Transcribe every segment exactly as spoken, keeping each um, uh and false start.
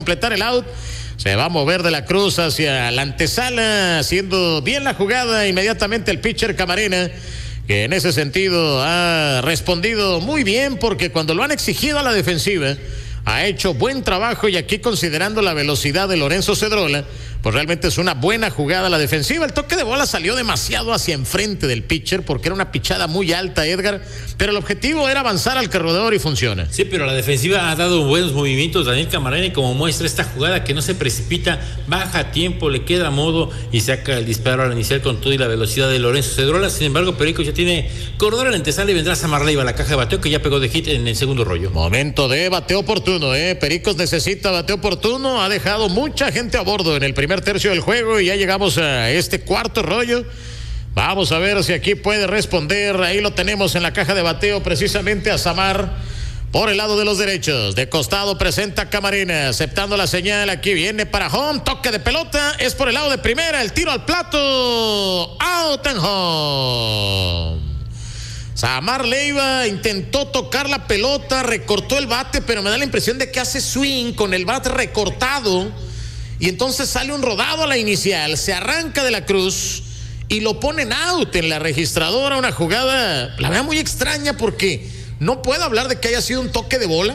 completar el out, se va a mover de la Cruz hacia la antesala, haciendo bien la jugada inmediatamente el pitcher Camarena, que en ese sentido ha respondido muy bien, porque cuando lo han exigido a la defensiva ha hecho buen trabajo, y aquí, considerando la velocidad de Lorenzo Cedrola, pues realmente es una buena jugada la defensiva. El toque de bola salió demasiado hacia enfrente del pitcher porque era una pichada muy alta, Edgar, pero el objetivo era avanzar al corredor y funciona. Sí, pero la defensiva ha dado buenos movimientos, Daniel Camarena, y como muestra esta jugada que no se precipita, baja a tiempo, le queda a modo y saca el disparo al inicial con todo y la velocidad de Lorenzo Cedrola. Sin embargo, Perico ya tiene corredor en la antesala y vendrá Samar Leiva a la caja de bateo, que ya pegó de hit en el segundo rollo. Momento de bateo oportuno, eh. Pericos necesita bateo oportuno, ha dejado mucha gente a bordo en el primer tercio del juego y ya llegamos a este cuarto rollo. Vamos a ver si aquí puede responder. Ahí lo tenemos en la caja de bateo, precisamente a Samar por el lado de los derechos. De costado presenta Camarena, aceptando la señal. Aquí viene para home, toque de pelota, es por el lado de primera, el tiro al plato, out and home. Samar Leiva intentó tocar la pelota, recortó el bate, pero me da la impresión de que hace swing con el bate recortado, y entonces sale un rodado a la inicial, se arranca de la Cruz y lo ponen out en la registradora. Una jugada, la verdad, muy extraña, porque no puedo hablar de que haya sido un toque de bola.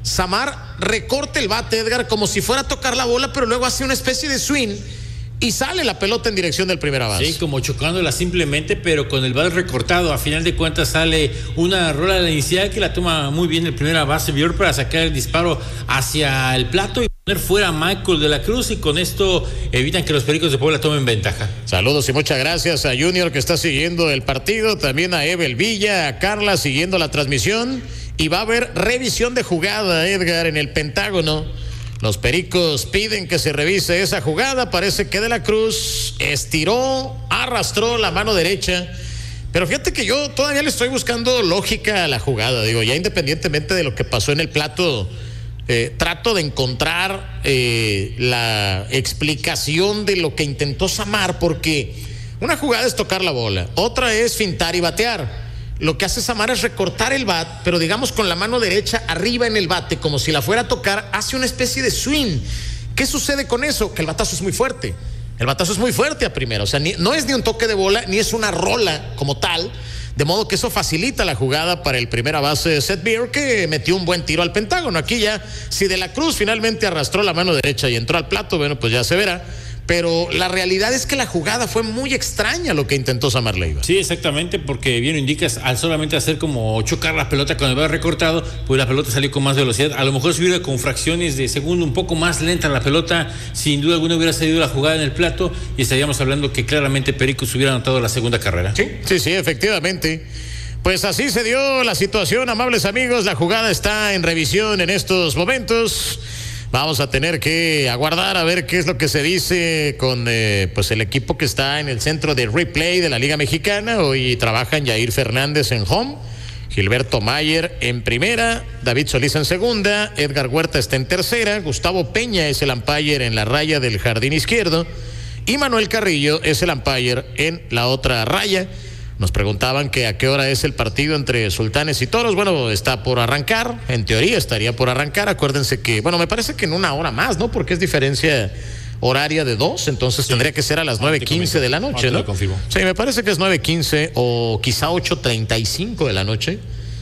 Samar recorta el bate, Edgar, como si fuera a tocar la bola, pero luego hace una especie de swing y sale la pelota en dirección del primera base. Sí, como chocándola simplemente, pero con el bate recortado. A final de cuentas sale una rola de la inicial que la toma muy bien el primera base Bior para sacar el disparo hacia el plato y poner fuera a Michael de la Cruz, y con esto evitan que los Pericos de Puebla tomen ventaja. Saludos y muchas gracias a Junior, que está siguiendo el partido, también a Evel Villa, a Carla siguiendo la transmisión, y va a haber revisión de jugada, Edgar, en el Pentágono. Los Pericos piden que se revise esa jugada. Parece que de la Cruz estiró, arrastró la mano derecha, pero fíjate que yo todavía le estoy buscando lógica a la jugada. Digo, ya independientemente de lo que pasó en el plato, eh, trato de encontrar eh, la explicación de lo que intentó Samar, porque una jugada es tocar la bola, otra es fintar y batear. Lo que hace Samar es recortar el bat, pero digamos con la mano derecha arriba en el bate, como si la fuera a tocar, hace una especie de swing. ¿Qué sucede con eso? Que el batazo es muy fuerte. El batazo es muy fuerte a primera, o sea, ni, no es ni un toque de bola, ni es una rola como tal, de modo que eso facilita la jugada para el primera base Seth Beer, que metió un buen tiro al Pentágono. Aquí ya, si de la Cruz finalmente arrastró la mano derecha y entró al plato, bueno, pues ya se verá. Pero la realidad es que la jugada fue muy extraña, lo que intentó Samar Leiva. Sí, exactamente, porque bien lo indicas, al solamente hacer como chocar la pelota con el bate recortado, pues la pelota salió con más velocidad. A lo mejor si hubiera con fracciones de segundo un poco más lenta la pelota, sin duda alguna hubiera salido la jugada en el plato, y estaríamos hablando que claramente Pericos hubiera anotado la segunda carrera. Sí, sí, sí, efectivamente. Pues así se dio la situación, amables amigos. La jugada está en revisión en estos momentos. Vamos a tener que aguardar a ver qué es lo que se dice con eh, pues el equipo que está en el centro de replay de la Liga Mexicana. Hoy trabajan Yair Fernández en home, Gilberto Mayer en primera, David Solís en segunda, Edgar Huerta está en tercera, Gustavo Peña es el umpire en la raya del jardín izquierdo y Manuel Carrillo es el umpire en la otra raya. Nos preguntaban que a qué hora es el partido entre Sultanes y Toros. Bueno, está por arrancar, en teoría estaría por arrancar. Acuérdense que, bueno, me parece que en una hora más, ¿no? Porque es diferencia horaria de dos, entonces sí, tendría que ser a las nueve quince de la noche, ¿no? Confirmo. Sí, me parece que es nueve quince o quizá ocho treinta y cinco de la noche,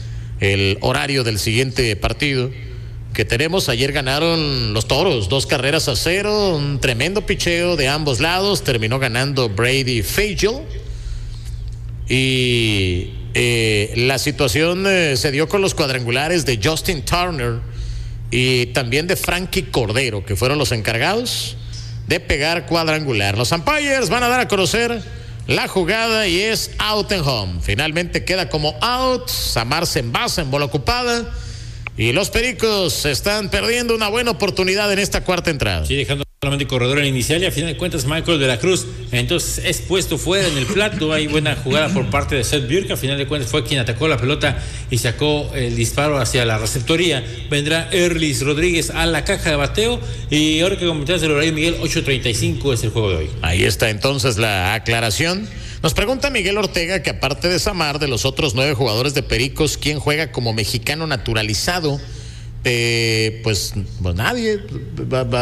el horario del siguiente partido que tenemos. Ayer ganaron los Toros, dos carreras a cero, un tremendo picheo de ambos lados. Terminó ganando Brady Fagel. Y eh, la situación eh, se dio con los cuadrangulares de Justin Turner y también de Frankie Cordero, que fueron los encargados de pegar cuadrangular. Los umpires van a dar a conocer la jugada y es out and home. Finalmente queda como out. Samar se envasa en bola ocupada y los Pericos están perdiendo una buena oportunidad en esta cuarta entrada. Sí, dejando solamente corredor en inicial, y a final de cuentas Michael de la Cruz entonces es puesto fuera en el plato. Hay buena jugada por parte de Seth Beer, que a final de cuentas fue quien atacó la pelota y sacó el disparo hacia la receptoría. Vendrá Erlis Rodríguez a la caja de bateo, y ahora que comentaste el horario, Miguel, ocho treinta y cinco es el juego de hoy. Ahí está entonces la aclaración. Nos pregunta Miguel Ortega que aparte de Samar, de los otros nueve jugadores de Pericos, ¿quién juega como mexicano naturalizado? eh, pues, pues nadie va, va